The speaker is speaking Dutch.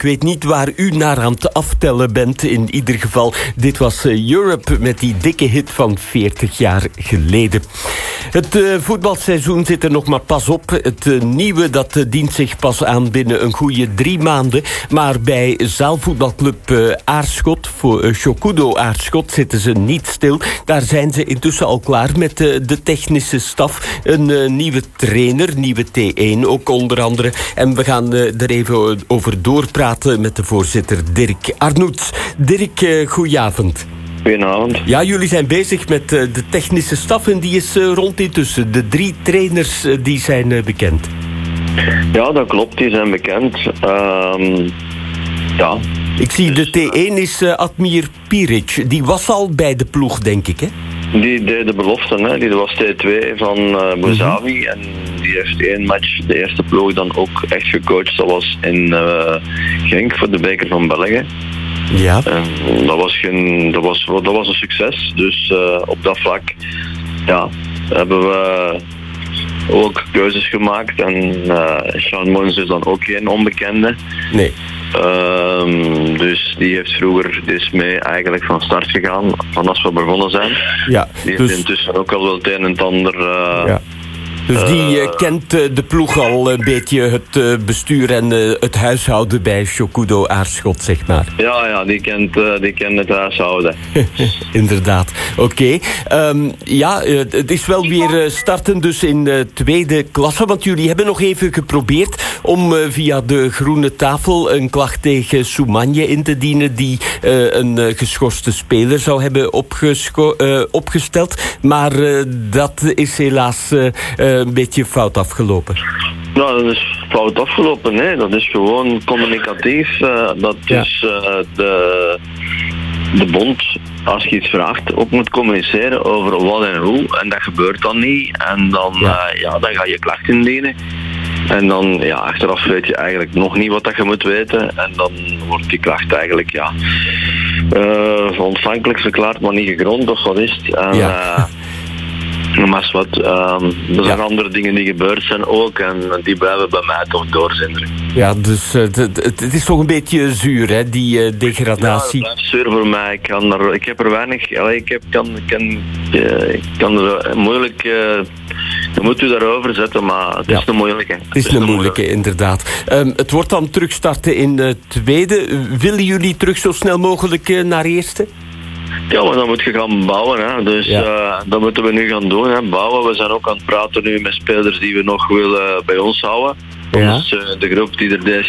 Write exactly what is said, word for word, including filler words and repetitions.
Ik weet niet waar u naar aan het aftellen bent. In ieder geval, dit was Europe met die dikke hit van veertig jaar geleden. Het uh, voetbalseizoen zit er nog maar pas op. Het uh, nieuwe dat uh, dient zich pas aan binnen een goede drie maanden. Maar bij zaalvoetbalclub uh, Aarschot, voor uh, Shokudo Aarschot, zitten ze niet stil. Daar zijn ze intussen al klaar met uh, de technische staf. Een uh, nieuwe trainer, nieuwe T één ook onder andere. En we gaan uh, er even over doorpraten met de voorzitter Dirk Arnoets. Dirk, uh, goedenavond. Goedenavond. Ja, jullie zijn bezig met uh, de technische staf en die is uh, rond intussen. De drie trainers uh, die zijn uh, bekend. Ja, dat klopt, die zijn bekend. Um, ja. Ik zie de T één is uh, Admir Piric. Die was al bij de ploeg, denk ik, hè? Die deed de belofte, hè. Die was T twee van uh, Bouzavi. Mm-hmm. En die heeft één match, de eerste ploeg, dan ook echt gecoacht. Dat was in uh, Genk voor de beker van België. Ja. En dat was, geen, dat was, dat was een succes. Dus uh, op dat vlak ja, hebben we ook keuzes gemaakt. En uh, Sean Mons is dan ook geen onbekende. Nee. Um, dus die heeft vroeger dus mee eigenlijk van start gegaan, vanaf we begonnen zijn. Ja, die dus... heeft intussen ook al wel het een en het ander... Uh, ja. Dus die uh, kent uh, de ploeg al een beetje het uh, bestuur en uh, het huishouden bij Shokudo Aarschot, zeg maar. Ja, ja, die kent, uh, die kent het huishouden. Inderdaad. Oké. Okay. Um, ja, uh, het is wel weer uh, starten dus in uh, tweede klasse, want jullie hebben nog even geprobeerd om uh, via de groene tafel een klacht tegen Soumanje in te dienen die uh, een uh, geschorste speler zou hebben opgesco- uh, opgesteld. Maar uh, dat is helaas uh, uh, een beetje fout afgelopen. Nou, dat is fout afgelopen, nee. Dat is gewoon communicatief. Uh, dat ja. is uh, de, de bond, als je iets vraagt, ook moet communiceren over wat en hoe. En dat gebeurt dan niet. En dan, ja. Uh, ja, dan ga je klacht indienen. En dan, ja, achteraf weet je eigenlijk nog niet wat dat je moet weten. En dan wordt die klacht eigenlijk, ja, uh, ontvankelijk verklaard, maar niet gegrond, of wat is het. En, ja. uh, Maar wat, um, er zijn ja. andere dingen die gebeurd zijn ook en die blijven bij mij toch doorzinderen. Ja, dus uh, het is toch een beetje zuur, hè, die uh, degradatie. Ja, het blijft zuur voor mij. Ik, kan er, ik heb er weinig, allee, ik heb, kan, kan, uh, ik kan er moeilijk, uh, je moet u daarover zetten, maar het ja. is een moeilijke. Het is, het is een moeilijke, inderdaad. Um, het wordt dan terugstarten in uh, tweede. Willen jullie terug zo snel mogelijk uh, naar eerste? Ja, maar dan moet je gaan bouwen. Hè. Dus ja. uh, dat moeten we nu gaan doen. Hè. Bouwen. We zijn ook aan het praten nu met spelers die we nog willen bij ons houden. Ja. Dus uh, de groep die er deze